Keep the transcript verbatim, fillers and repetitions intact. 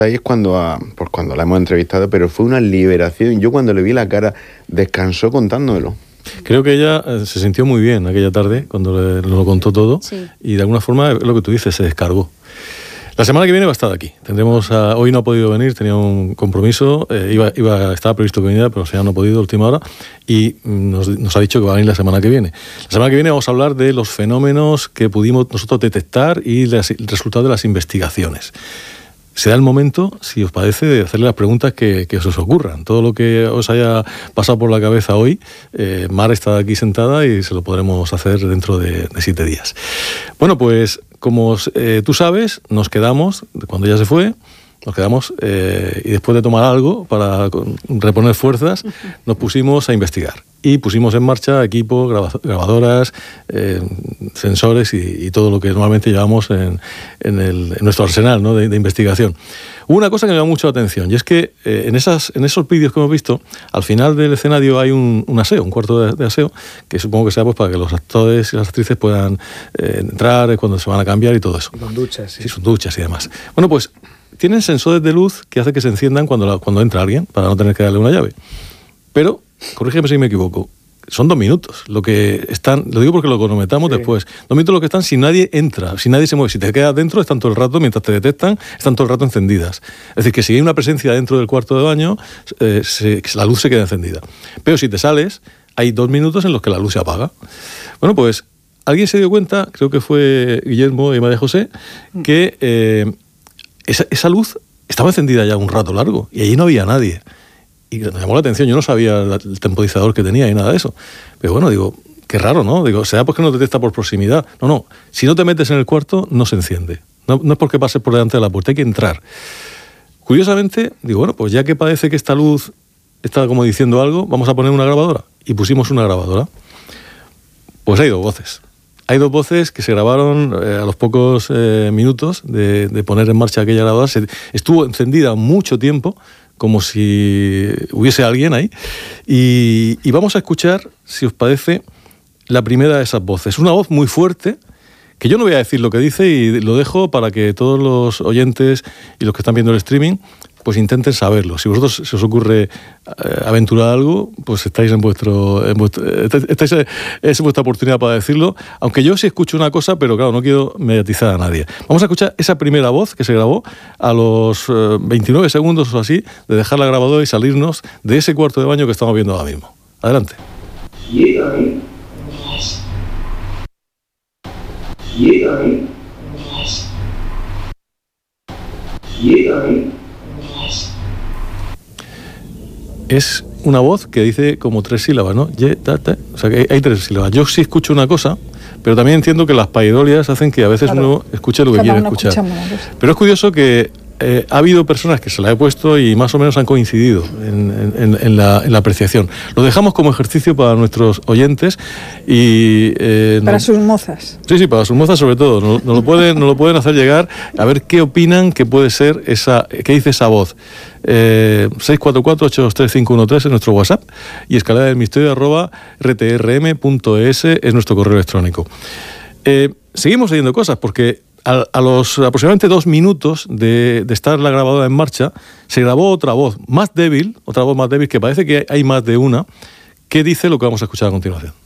Ahí es cuando, a, pues cuando la hemos entrevistado, pero fue una liberación. Yo cuando le vi la cara, descansó contándomelo. Creo que ella eh, se sintió muy bien aquella tarde cuando le, lo contó todo, sí. Y de alguna forma, lo que tú dices, se descargó. La semana que viene va a estar aquí. Tendremos a, hoy no ha podido venir, tenía un compromiso, eh, iba, iba, estaba previsto que viniera, pero ya no ha podido a última hora, y nos, nos ha dicho que va a venir la semana que viene. La semana que viene vamos a hablar de los fenómenos que pudimos nosotros detectar y las, el resultado de las investigaciones. Será el momento, si os parece, de hacerle las preguntas que, que os ocurran. Todo lo que os haya pasado por la cabeza hoy, eh, Mar está aquí sentada y se lo podremos hacer dentro de, de siete días. Bueno, pues como eh, tú sabes, nos quedamos, cuando ella se fue, nos quedamos eh, y después de tomar algo para reponer fuerzas, nos pusimos a investigar. Y pusimos en marcha equipo, grabadoras, eh, sensores y, y todo lo que normalmente llevamos en, en, el, en nuestro arsenal, ¿no? de, de investigación. Hubo una cosa que me llamó mucho la atención, y es que eh, en, esas, en esos vídeos que hemos visto, al final del escenario hay un, un aseo, un cuarto de, de aseo, que supongo que sea pues, para que los actores y las actrices puedan eh, entrar cuando se van a cambiar y todo eso. Y con duchas, sí. Sí, son duchas y demás. Bueno, pues tienen sensores de luz que hace que se enciendan cuando, la, cuando entra alguien, para no tener que darle una llave. Pero, corrígeme si me equivoco, son dos minutos lo que están, lo digo porque lo cronometramos sí. después, dos minutos lo que están si nadie entra, si nadie se mueve, si te quedas dentro están todo el rato, mientras te detectan, están todo el rato encendidas. Es decir, que si hay una presencia dentro del cuarto de baño, eh, se, la luz se queda encendida. Pero si te sales, hay dos minutos en los que la luz se apaga. Bueno, pues alguien se dio cuenta, creo que fue Guillermo y María José, que eh, esa, esa luz estaba encendida ya un rato largo y allí no había nadie. Y me llamó la atención, yo no sabía el temporizador que tenía y nada de eso. Pero bueno, digo, qué raro, ¿no? Digo, será porque no detecta por proximidad. No, no, si no te metes en el cuarto, no se enciende. No, no es porque pases por delante de la puerta, hay que entrar. Curiosamente, digo, bueno, pues ya que parece que esta luz está como diciendo algo, vamos a poner una grabadora. Y pusimos una grabadora. Pues hay dos voces. Hay dos voces que se grabaron eh, a los pocos eh, minutos de, de poner en marcha aquella grabadora. Se, estuvo encendida mucho tiempo, como si hubiese alguien ahí. Y, y vamos a escuchar, si os parece, la primera de esas voces. Una voz muy fuerte, que yo no voy a decir lo que dice y lo dejo para que todos los oyentes y los que están viendo el streaming pues intenten saberlo. Si vosotros se os ocurre eh, aventurar algo, pues estáis en vuestro, en vuestro estáis en, es vuestra oportunidad para decirlo, aunque yo sí escucho una cosa, pero claro, no quiero mediatizar a nadie. Vamos a escuchar esa primera voz que se grabó a los eh, veintinueve segundos o así de dejar la grabadora y salirnos de ese cuarto de baño que estamos viendo ahora mismo. Adelante. Es una voz que dice como tres sílabas, ¿no? Ye, ta, ta. O sea, que hay tres sílabas. Yo sí escucho una cosa, pero también entiendo que las paidolias hacen que a veces claro. uno escuche lo que quiere escuchar. Pero es curioso que eh, ha habido personas que se la he puesto y más o menos han coincidido en, en, en, la, en la apreciación. Lo dejamos como ejercicio para nuestros oyentes y... Eh, para no, sus mozas. Sí, sí, para sus mozas sobre todo. Nos, nos, lo pueden, nos lo pueden hacer llegar a ver qué opinan que puede ser esa... ¿Qué dice esa voz? Eh, seis cuatro cuatro, ocho dos tres, cinco uno tres es nuestro WhatsApp y escalera del misterio arroba r t r m punto e s es nuestro correo electrónico. Eh, seguimos leyendo cosas porque a, a los aproximadamente dos minutos de, de estar la grabadora en marcha se grabó otra voz más débil, otra voz más débil que parece que hay más de una, que dice lo que vamos a escuchar a continuación.